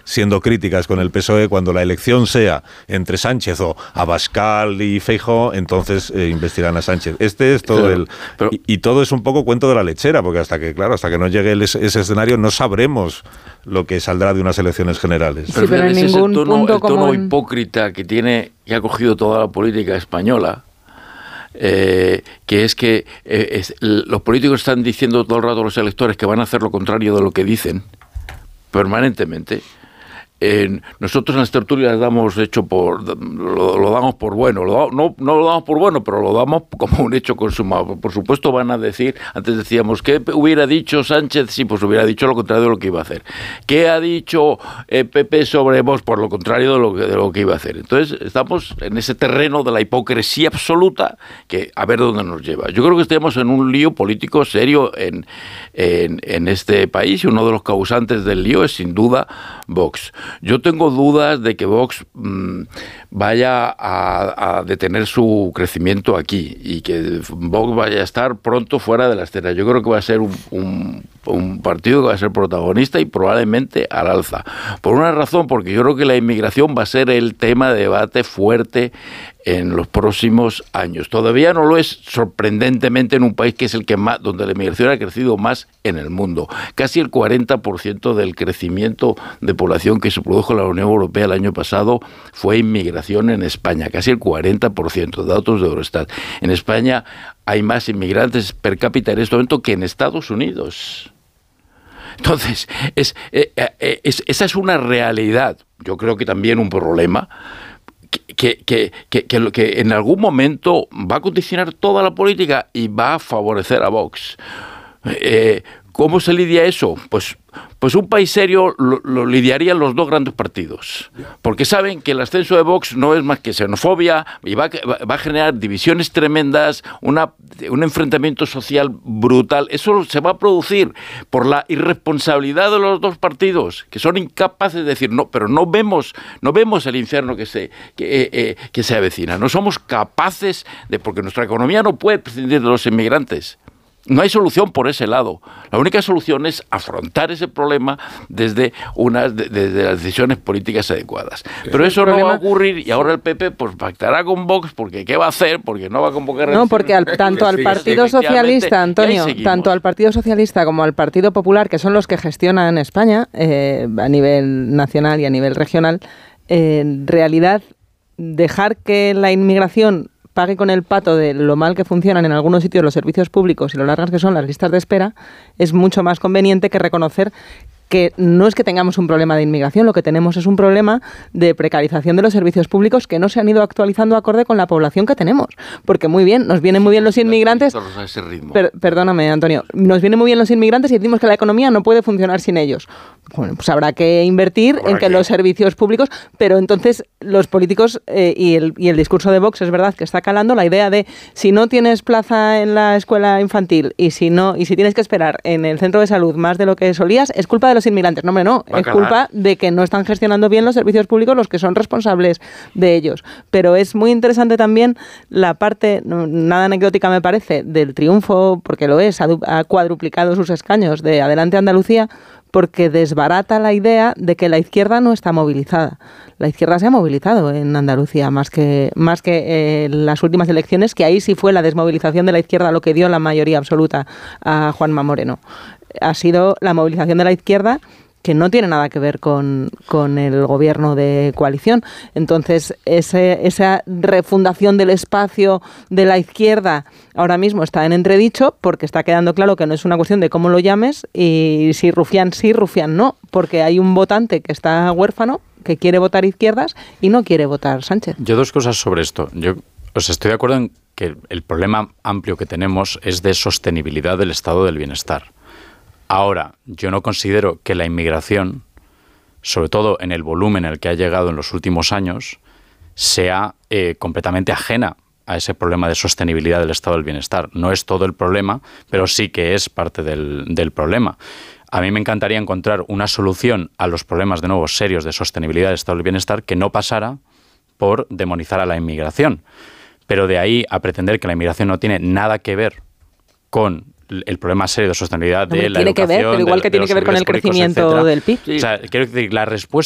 siendo críticas con el PSOE, cuando la elección sea entre Sánchez o Abascal y Feijóo, entonces investirán a Sánchez. Este es todo y todo es un poco cuento de la lechera, porque hasta que no llegue ese escenario no sabremos lo que saldrá de unas elecciones generales. Sí, pero en ningún punto el tono hipócrita que ha cogido toda la política española, que es que los políticos están diciendo todo el rato a los electores que van a hacer lo contrario de lo que dicen permanentemente. Nosotros en las tertulias lo damos por bueno, no lo damos por bueno, pero lo damos como un hecho consumado. Por supuesto van a decir, antes decíamos, ¿qué hubiera dicho Sánchez? Sí, pues hubiera dicho lo contrario de lo que iba a hacer. ¿Qué ha dicho PP sobre Vox? Por lo contrario de lo que iba a hacer. Entonces estamos en ese terreno de la hipocresía absoluta, que a ver dónde nos lleva. Yo creo que estamos en un lío político serio en este país, y uno de los causantes del lío es sin duda Vox. Yo tengo dudas de que Vox vaya a detener su crecimiento aquí y que Vox vaya a estar pronto fuera de la escena. Yo creo que va a ser un partido que va a ser protagonista y probablemente al alza. Por una razón, porque yo creo que la inmigración va a ser el tema de debate fuerte en los próximos años. Todavía no lo es, sorprendentemente, en un país que es el que más, donde la inmigración ha crecido más en el mundo. Casi el 40% del crecimiento de población que se produjo en la Unión Europea el año pasado fue inmigración en España, casi el 40%, datos de Eurostat. En España hay más inmigrantes per cápita en este momento que en Estados Unidos. Entonces, esa es una realidad. Yo creo que también un problema que en algún momento va a condicionar toda la política y va a favorecer a Vox. ¿Cómo se lidia eso? Pues un país serio lo lidiarían los dos grandes partidos, porque saben que el ascenso de Vox no es más que xenofobia y va a generar divisiones tremendas, un enfrentamiento social brutal. Eso se va a producir por la irresponsabilidad de los dos partidos, que son incapaces de decir no, pero no vemos el infierno que se avecina. No somos capaces porque nuestra economía no puede prescindir de los inmigrantes. No hay solución por ese lado. La única solución es afrontar ese problema desde las decisiones políticas adecuadas. Pero eso no va a ocurrir, y ahora el PP pues pactará con Vox, porque ¿qué va a hacer? Porque no va a convocar... No, porque tanto al Partido Socialista, Antonio, tanto al Partido Socialista como al Partido Popular, que son los que gestionan España a nivel nacional y a nivel regional, en realidad dejar que la inmigración pague con el pato de lo mal que funcionan en algunos sitios los servicios públicos y lo largas que son las listas de espera, es mucho más conveniente que reconocer que no es que tengamos un problema de inmigración, lo que tenemos es un problema de precarización de los servicios públicos que no se han ido actualizando acorde con la población que tenemos. Porque muy bien, nos vienen muy bien los inmigrantes... Perdóname, Antonio. Nos vienen muy bien los inmigrantes y decimos que la economía no puede funcionar sin ellos. Bueno, pues habrá que invertir en que los servicios públicos... Pero entonces los políticos y el discurso de Vox es verdad que está calando la idea de si no tienes plaza en la escuela infantil y si tienes que esperar en el centro de salud más de lo que solías, es culpa de los inmigrantes. No, hombre, no. Es culpa de que no están gestionando bien los servicios públicos los que son responsables de ellos. Pero es muy interesante también la parte, nada anecdótica me parece, del triunfo, porque lo es, ha cuadruplicado sus escaños de Adelante Andalucía, porque desbarata la idea de que la izquierda no está movilizada. La izquierda se ha movilizado en Andalucía más que en las últimas elecciones, que ahí sí fue la desmovilización de la izquierda lo que dio la mayoría absoluta a Juanma Moreno. Ha sido la movilización de la izquierda que no tiene nada que ver con el gobierno de coalición. Entonces, esa refundación del espacio de la izquierda ahora mismo está en entredicho, porque está quedando claro que no es una cuestión de cómo lo llames y si rufián sí, rufián no, porque hay un votante que está huérfano, que quiere votar izquierdas y no quiere votar Sánchez. Yo dos cosas sobre esto. Yo estoy de acuerdo en que el problema amplio que tenemos es de sostenibilidad del estado del bienestar. Ahora, yo no considero que la inmigración, sobre todo en el volumen en el que ha llegado en los últimos años, sea completamente ajena a ese problema de sostenibilidad del estado del bienestar. No es todo el problema, pero sí que es parte del problema. A mí me encantaría encontrar una solución a los problemas, de nuevo, serios de sostenibilidad del estado del bienestar que no pasara por demonizar a la inmigración. Pero de ahí a pretender que la inmigración no tiene nada que ver con el problema serio de sostenibilidad de la educación, tiene que ver, pero igual que tiene que ver con el crecimiento del PIB. O sea, quiero decir, la respuesta